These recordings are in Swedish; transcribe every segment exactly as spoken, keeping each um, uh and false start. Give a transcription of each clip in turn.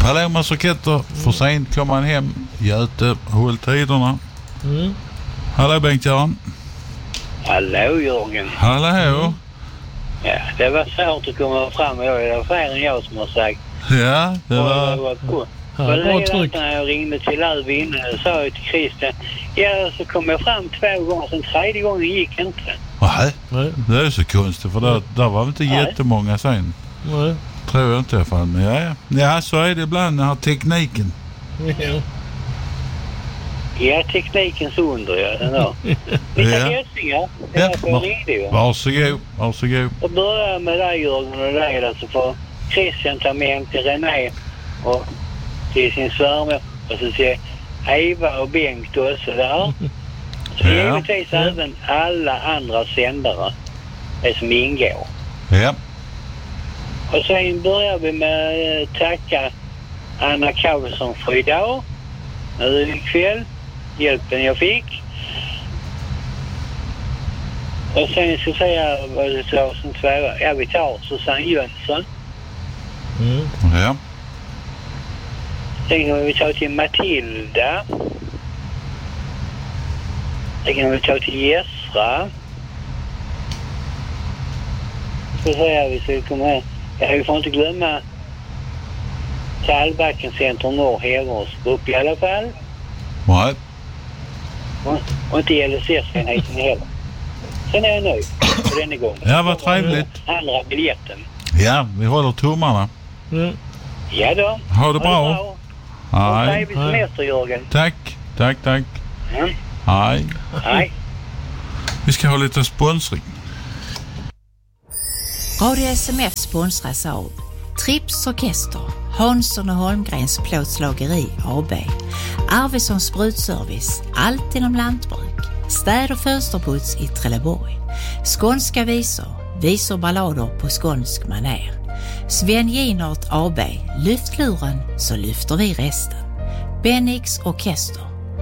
Palomas raketter, för sent kom han hem. Göte höll tiderna. Mm. Hallå Bengt-Göran. Hallå Jörgen. Hallå. Mm. Ja, det var svårt att komma fram. Det var fler än jag som har sagt. Ja, det var... Det var cool. Ja, Och bra redan tryck. när jag ringde till Lövin och sa jag till Christian, ja så kom jag fram två gånger, sen tredje gången gick inte. Nej, Nej. det är så konstigt för där, där var inte Nej. jättemånga sen. Nej. Tror jag inte i alla fall. Men ja, ja. Ja, så är det ibland den här tekniken. Ja. Ja, teknikens under, ja. Den där. Lite Ja. hälsningar. Det Ja, var så jag ringde ju. Varsågod, varsågod. Och börja med dig Jörgen och dig alltså, för Christian tar med hem till René och till sin svärmor och så ser Eva och Bengt också där. Så Ja. givetvis Ja. även alla andra sändare det som ingår. Ja, Och sen börjar vi med att tacka Anna Karlsson för idag. Nu ikväll. Hjälpen jag fick. Och sen så säger jag vad det står som två. Ja, vi tar Susanne Jönsson. Mm. ja. Sen kan vi ta till Matilda. Sen kan vi ta till Jessra. Så säger vi så kommer här. Ja, vi får inte glömma Tallbacken Centrum Norr Hägeråsgrupp i alla fall. Nej. Och, och inte L S S-enheten heller. Sen är jag nöjd för denna gången. Ja, vad trevligt. Andra biljetten. Ja, vi håller tummarna. Mm. Ja då. Ha det bra. Och Hej. trevlig semester, Jörgen. Tack, tack, tack. Ja. Hej. Hej. Vi ska ha lite sponsring. Radio S M F sponsras av Trips Orkester, Hansson och Holmgrens plåtslageri A B, Arvidsson Sprutservice, allt inom lantbruk, städ- och fönsterputs i Trelleborg, skånska visor, visor ballader på skånsk maner, Sven Ginert A B, lyftluren så lyfter vi resten, Bennix Orkester,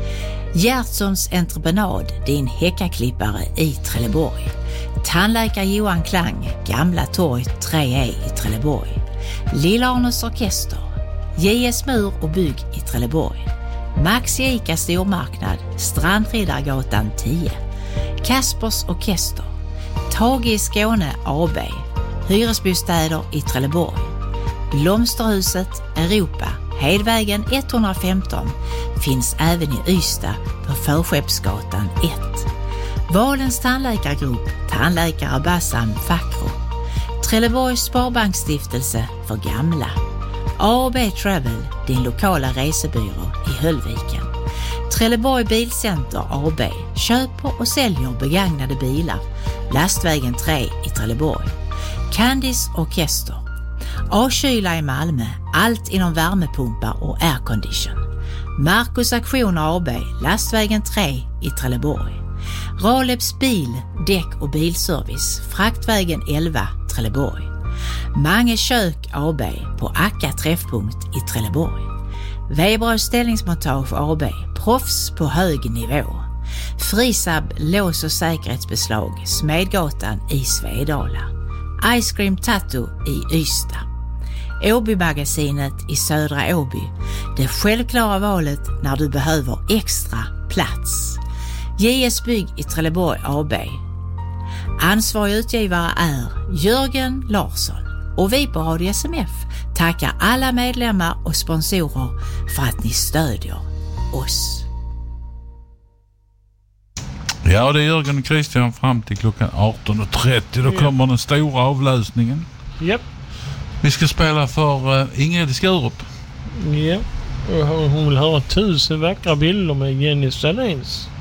Gertsons entreprenad, din häckaklippare i Trelleborg, Tandläkare Johan Klang, Gamla Torg tre E i Trelleborg, Lilla Arnes Orkester, J S Mur och Bygg i Trelleborg, Maxi Ica Stormarknad, Strandriddargatan tio, Kaspers Orkester, Tage i Skåne A B, Hyresbostäder i Trelleborg, Blomsterhuset Europa, Hedvägen etthundrafemton, finns även i Ystad på Förskeppsgatan ett. Valens tandläkargrupp, tandläkare Bassam Fakro, Trelleborgs Sparbanksstiftelse för gamla, A och B Travel, din lokala resebyrå i Höllviken, Trelleborg Bilcenter A B, köper och säljer begagnade bilar, Lastvägen tre i Trelleborg, Candice Orkester, A-kyla i Malmö, allt inom värmepumpar och aircondition, Marcus Aktioner A B, Lastvägen tre i Trelleborg, Raleps bil, däck och bilservice, Fraktvägen elva, Trelleborg, Mange kök A B på Akka träffpunkt i Trelleborg, Weber ställningsmontage A B, proffs på hög nivå, Frisab lås och säkerhetsbeslag, Smedgatan i Svedala, Ice Cream Tattoo i Ystad, Åby-magasinet i Södra Åby, det självklara valet när du behöver extra plats, J S Bygg i Trelleborg A B. Ansvarig utgivare är Jörgen Larsson och vi på Radio S M F tackar alla medlemmar och sponsorer för att ni stödjer oss. Ja, det är Jörgen och Christian fram till klockan arton och trettio. Då kommer den stora avlösningen. Japp. Vi ska spela för uh, Ingrid i Skurup. Ja. Och hon vill höra tusen vackra bilder med Jenny Sahlins.